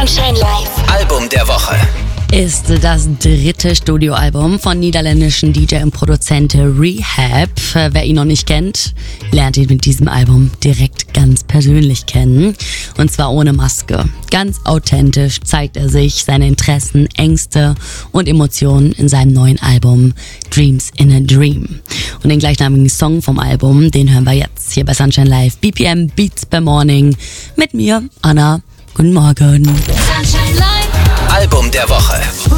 Sunshine Live. Album der Woche. Ist das dritte Studioalbum von niederländischen DJ und Produzent Rehab. Wer ihn noch nicht kennt, lernt ihn mit diesem Album direkt ganz persönlich kennen. Und zwar ohne Maske. Ganz authentisch zeigt er sich, seine Interessen, Ängste und Emotionen in seinem neuen Album Dreams in a Dream. Und den gleichnamigen Song vom Album, den hören wir jetzt hier bei Sunshine Live. BPM Beats per Morning mit mir, Anna. Guten Morgen. Sunshine Live. Album der Woche.